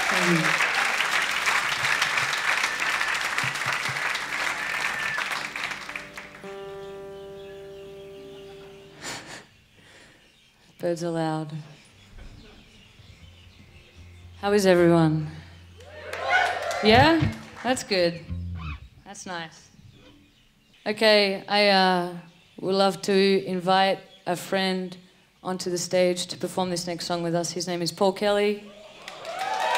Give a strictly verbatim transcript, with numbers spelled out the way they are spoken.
Thank you. Birds are loud. How is everyone? Yeah? That's good. That's nice. Okay, I uh, would love to invite a friend onto the stage to perform this next song with us. His name is Paul Kelly.